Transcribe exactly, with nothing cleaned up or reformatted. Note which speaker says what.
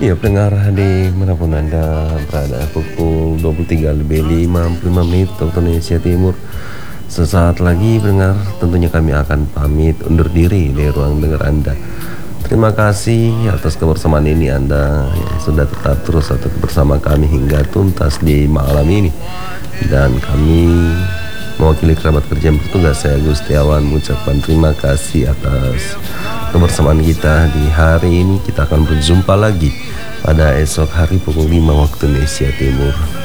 Speaker 1: Iya pendengar di manapun Anda berada, pukul dua puluh tiga lebih lima puluh lima menit waktu Indonesia Timur. Sesaat lagi pendengar, tentunya kami akan pamit undur diri dari ruang dengar Anda. Terima kasih atas kebersamaan ini Anda ya, sudah tetap terus atau bersama kami hingga tuntas di malam ini. Dan kami mewakili kerabat kerja yang bertugas, saya Gustiawan mengucapkan terima kasih atas kebersamaan kita di hari ini. Kita akan berjumpa lagi pada esok hari pukul lima waktu Indonesia Timur.